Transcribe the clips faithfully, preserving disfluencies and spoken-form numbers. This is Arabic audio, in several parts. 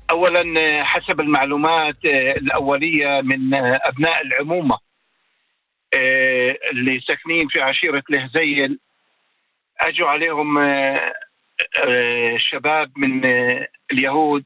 أولا حسب المعلومات الأولية من أبناء العمومة اللي ساكنين في عشيرة الهزيل، أجوا عليهم شباب من اليهود،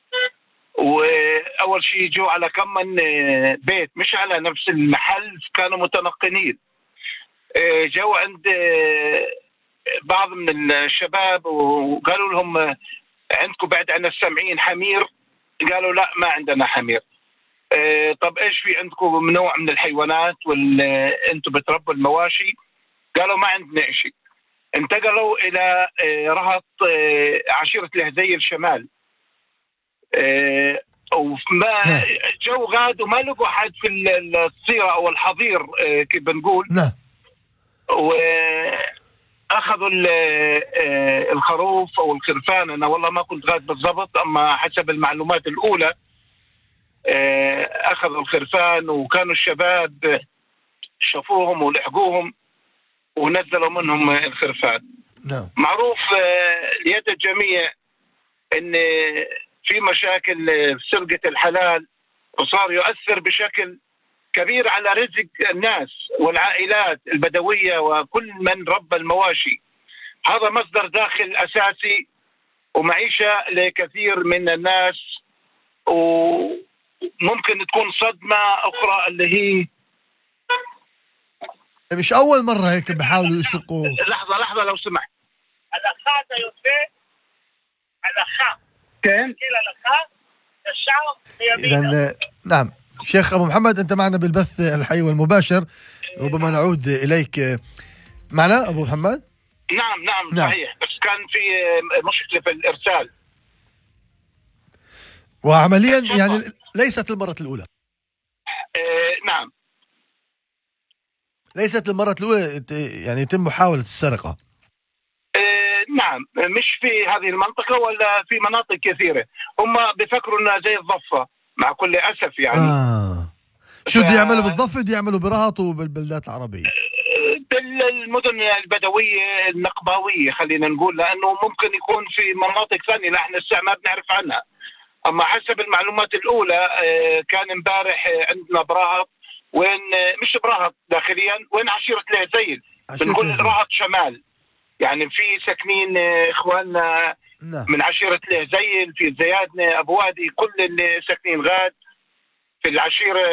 وأول شيء جو على كم من بيت، مش على نفس المحل، كانوا متنقلين. جو عند بعض من الشباب وقالوا لهم عندكم بعد عن السمعين حمير؟ قالوا لا ما عندنا حمير. اه طب ايش في عندكم نوع من الحيوانات وانتم بتربوا المواشي؟ قالوا ما عندنا شيء. انتقلوا الى اه رهط اه عشيرة الهزيل شمال، اه وما جو غاد وما لقوا حد في الصيرة او الحظير اه كيف بنقول. نعم. واخذوا الخروف او الخرفان، انا والله ما كنت غاد بالضبط، اما حسب المعلومات الاولى اخذوا الخرفان، وكانوا الشباب شافوهم ولحقوهم ونزلوا منهم الخرفان. نعم. معروف ليد الجميع ان في مشاكل في سرقة الحلال، وصار يؤثر بشكل كبير على رزق الناس والعائلات البدوية وكل من ربى المواشي. هذا مصدر داخل أساسي ومعيشة لكثير من الناس، وممكن تكون صدمة أخرى اللي هي مش أول مرة هيك بحاولوا يسرقوا. لحظة لحظة لو سمحت. الأخاء يوسف، الأخاء كان كلا الأخاء الشعب إذن نعم. شيخ أبو محمد، أنت معنا بالبث الحي والمباشر، ربما نعود إليك معنا أبو محمد. نعم نعم, نعم. صحيح، بس كان في مشكلة في الإرسال، وعمليا يعني ليست المرة الأولى. آه نعم، ليست المرة الأولى يعني يتم محاولة السرقة. آه نعم، مش في هذه المنطقة ولا في مناطق كثيرة. هم بيفكروا انها زي الضفة مع كل أسف يعني. آه. شو بدي يعملوا بالضفة؟ بدي يعملوا برهط وبالبلدات العربية، بالمدن البدوية النقباوية خلينا نقول، لأنه ممكن يكون في مناطق ثانية لا احنا الساعة ما بنعرف عنها. أما حسب المعلومات الأولى كان امبارح عندنا برهط، وين مش برهط داخليا، وين عشيرة الهزيل، بنقول رهط شمال، يعني في ساكنين إخواننا من عشيرة الهزيل، في زيادنة، أبو وادي، كل اللي ساكنين غاد في العشيرة.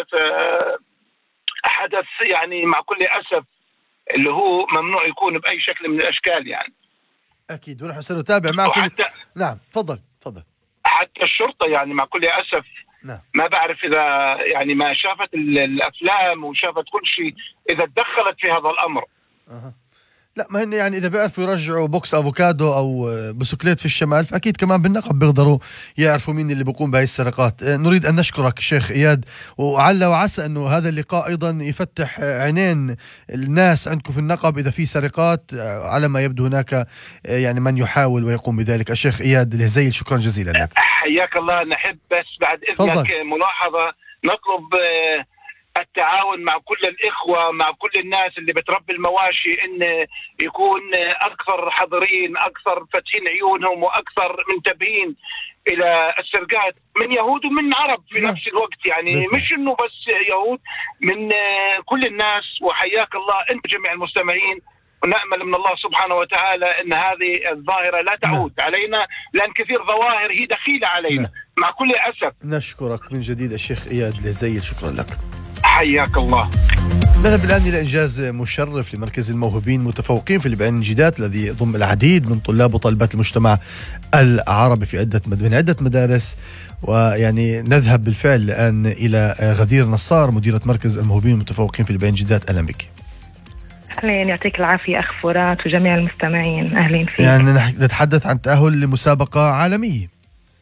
حدث يعني مع كل أسف اللي هو ممنوع يكون بأي شكل من الأشكال يعني. أكيد، ونحن سنتابع معكم. حتى نعم تفضل تفضل. حتى الشرطة يعني مع كل أسف نعم. ما بعرف إذا يعني ما شافت الأفلام وشافت كل شيء إذا تدخلت في هذا الأمر. أه. لا، ما هن يعني إذا بيعرفوا يرجعوا بوكس أفوكادو أو بسكليت في الشمال، فأكيد كمان بالنقب بيقدروا يعرفوا مين اللي بيقوم بهاي السرقات. نريد أن نشكرك شيخ إياد، وعلى وعسى أنه هذا اللقاء أيضا يفتح عينين الناس عندكم في النقب إذا في سرقات. على ما يبدو هناك يعني من يحاول ويقوم بذلك. الشيخ إياد الهزيل، شكرا جزيلا لك. حياك الله. نحب بس بعد إذنك ملاحظة، نطلب التعاون مع كل الإخوة، مع كل الناس اللي بتربي المواشي، إن يكون أكثر حذرين، أكثر فتحين عيونهم، وأكثر منتبهين إلى السرقات من يهود ومن عرب في لا. نفس الوقت يعني بفهم. مش إنه بس يهود، من كل الناس. وحياك الله أنت جميع المستمعين، ونأمل من الله سبحانه وتعالى أن هذه الظاهرة لا تعود لا. علينا، لأن كثير ظواهر هي دخيلة علينا لا. مع كل أسف. نشكرك من جديد الشيخ إياد الهزيل، شكرا لك. حياك الله. نذهب الآن إلى إنجاز مشرف لمركز الموهوبين المتفوقين في البيان الجدات، الذي يضم العديد من طلاب وطالبات المجتمع العربي في عدة من عدة مدارس. ويعني نذهب بالفعل الآن إلى غدير نصار، مديرة مركز الموهوبين المتفوقين في البيان الجدات. أهلا بك. أهلين، يعطيك العافية أخ فرات وجميع المستمعين، أهلين فيك. يعني نتحدث عن تأهل لمسابقة عالمية.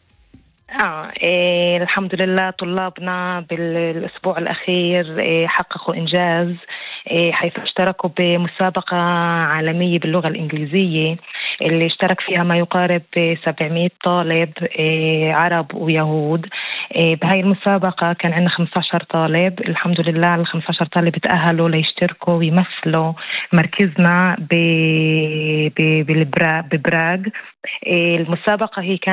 آه إيه الحمد لله، طلابنا بالأسبوع الأخير إيه حققوا إنجاز، إيه حيث اشتركوا بمسابقة عالمية باللغة الإنجليزية اللي اشترك فيها ما يقارب سبعمائة طالب إيه عرب ويهود. إيه بهاي المسابقة كان عندنا خمسة عشر طالب، الحمد لله ال خمسة عشر طالب تأهلوا ليشتركوا ويمثلوا مركزنا ببراغ. إيه المسابقة هي كانت